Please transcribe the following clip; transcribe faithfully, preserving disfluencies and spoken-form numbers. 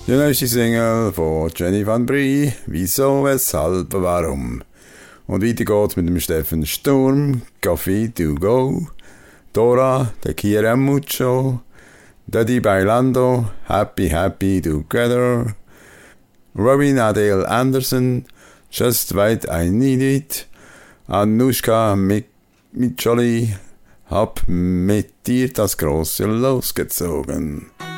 Die neueste Single von Jenny van Brie, Wieso, Weshalb, Warum. Und weiter geht's mit dem Steffen Sturm, Coffee to go, Dora, Te quiero mucho, Daddy Bailando, Happy Happy Together, Robin Adele Anderson, Just Wait I Need It, Anushka Miccioli, Hab mit dir das Große losgezogen.